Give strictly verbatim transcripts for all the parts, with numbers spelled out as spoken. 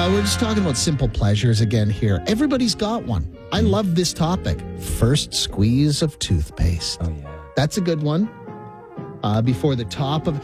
Uh, we're just talking about simple pleasures again here. Everybody's got one. I love this topic. First squeeze of toothpaste. Oh, yeah. That's a good one. Uh, before the top of...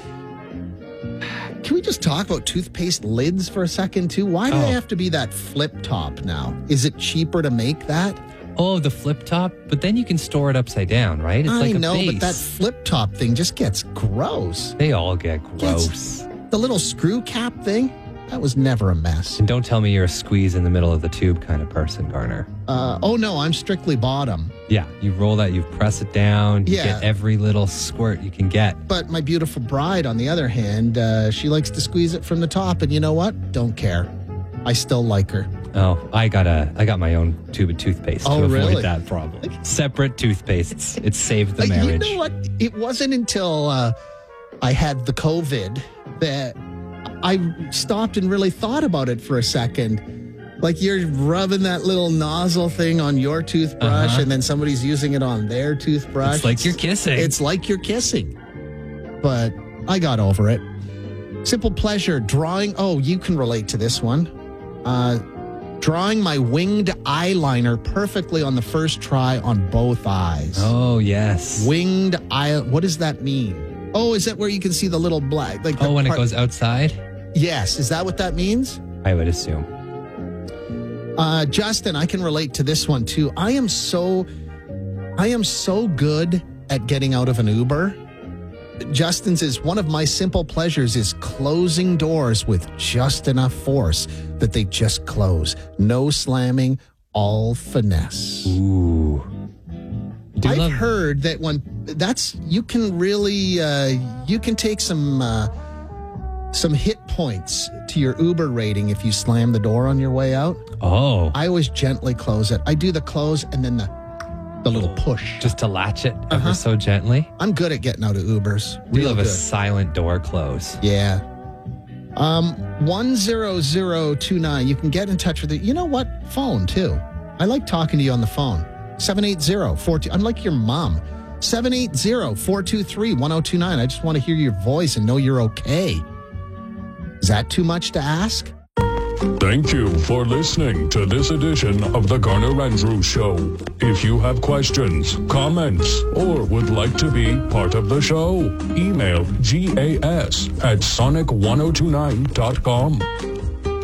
Can we just talk about toothpaste lids for a second, too? Why do Oh. they have to be that flip top now? Is it cheaper to make that? Oh, the flip top, but then you can store it upside down, right? It's I like a know, base. but that flip top thing just gets gross. They all get gross. Gets- the little screw cap thing, that was never a mess. And don't tell me you're a squeeze in the middle of the tube kind of person, Garner. Uh, oh, no, I'm strictly bottom. Yeah, you roll that, you press it down, you Yeah. get every little squirt you can get. But my beautiful bride, on the other hand, uh, she likes to squeeze it from the top. And you know what? Don't care. I still like her. Oh, I got a, I got my own tube of toothpaste Oh, to avoid really? that problem. Separate toothpastes. It saved the Uh, marriage. You know what? It wasn't until uh, I had the COVID that I stopped and really thought about it for a second. Like you're rubbing that little nozzle thing on your toothbrush Uh-huh. and then somebody's using it on their toothbrush. It's like you're kissing. It's like you're kissing. But I got over it. Simple pleasure, drawing. Oh, you can relate to this one. Uh, drawing my winged eyeliner perfectly on the first try on both eyes. Oh, yes. Winged eye. What does that mean? Oh, is that where you can see the little black? Like the Oh, when it part- goes outside? Yes. Is that what that means? I would assume. Uh, Justin, I can relate to this one too. I am so, I am so good at getting out of an Uber. Justin's is one of my simple pleasures is closing doors with just enough force that they just close. No slamming, all finesse. Ooh. Do I've love- heard that when that's you can really uh, you can take some uh, some hit points to your Uber rating if you slam the door on your way out. Oh, I always gently close it. I do the close and then the the little push. just to latch it Uh-huh. ever so gently. I'm good at getting out of Ubers. We Real love a good. silent door close. Yeah. Um, one zero zero two nine. You can get in touch with it. You know what? Phone too. I like talking to you on the phone. seven eight zero four two. I'm like your mom. seven eight zero four two three one zero two nine. I just want to hear your voice and know you're okay. Is that too much to ask? Thank you for listening to this edition of the Garner Andrews Show. If you have questions, comments, or would like to be part of the show, email gas at sonic ten twenty-nine dot com.